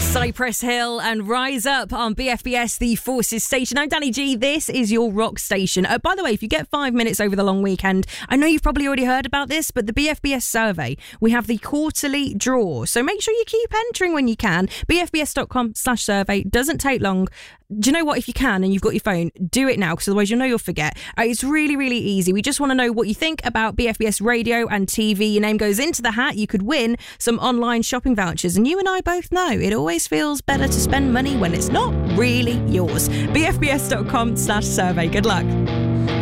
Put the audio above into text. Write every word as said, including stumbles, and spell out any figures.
Cypress Hill and Rise Up on B F B S, the Forces station. I'm Danny G. This is your rock station. Uh, by the way, if you get five minutes over the long weekend, I know you've probably already heard about this, but the B F B S survey, we have the quarterly draw. So make sure you keep entering when you can. B F B S dot com slash survey. Doesn't take long. Do you know what? If you can and you've got your phone, do it now, because otherwise you'll know you'll forget. Uh, it's really, really easy. We just want to know what you think about B F B S radio and T V. Your name goes into the hat. You could win some online shopping vouchers. And you and I both know it always feels better to spend money when it's not really yours. B F B S dot com slash survey. Good luck.